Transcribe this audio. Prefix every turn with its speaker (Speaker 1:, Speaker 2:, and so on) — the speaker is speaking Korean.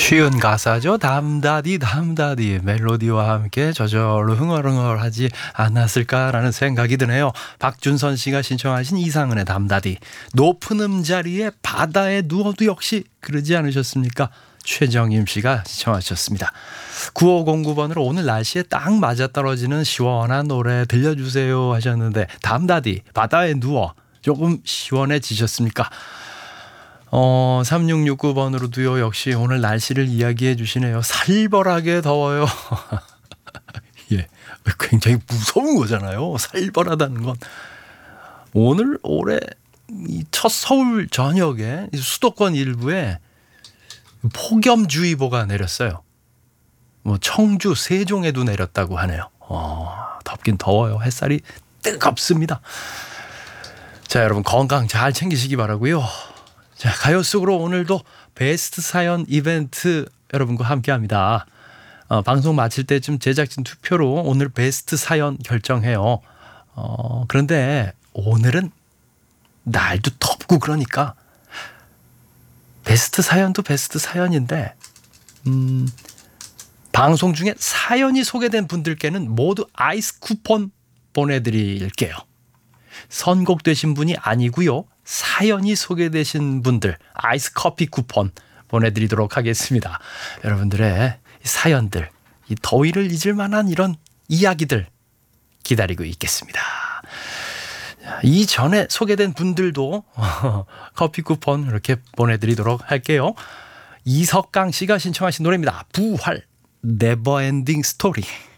Speaker 1: 쉬운 가사죠. 담다디 담다디 멜로디와 함께 저절로 흥얼흥얼하지 않았을까라는 생각이 드네요. 박준선 씨가 신청하신 이상은의 담다디. 높은 음자리에 바다에 누워도 역시 그러지 않으셨습니까? 최정임 씨가 신청하셨습니다. 9509번으로 오늘 날씨에 딱 맞아떨어지는 시원한 노래 들려주세요 하셨는데 담다디 바다에 누워 조금 시원해지셨습니까? 3669번으로도요. 역시 오늘 날씨를 이야기해 주시네요. 살벌하게 더워요. 예, 굉장히 무서운 거잖아요. 살벌하다는 건. 오늘 올해 첫 서울 전역에 수도권 일부에 폭염주의보가 내렸어요. 뭐 청주, 세종에도 내렸다고 하네요. 덥긴 더워요. 햇살이 뜨겁습니다. 자, 여러분 건강 잘 챙기시기 바라고요. 자, 가요 속으로 오늘도 베스트 사연 이벤트 여러분과 함께합니다. 방송 마칠 때쯤 제작진 투표로 오늘 베스트 사연 결정해요. 그런데 오늘은 날도 덥고 그러니까 베스트 사연도 베스트 사연인데 방송 중에 사연이 소개된 분들께는 모두 아이스 쿠폰 보내드릴게요. 선곡되신 분이 아니고요. 사연이 소개되신 분들 아이스 커피 쿠폰 보내드리도록 하겠습니다. 여러분들의 사연들, 이 더위를 잊을 만한 이런 이야기들 기다리고 있겠습니다. 이전에 소개된 분들도 커피 쿠폰 이렇게 보내드리도록 할게요. 이석강 씨가 신청하신 노래입니다. 부활 네버엔딩 스토리.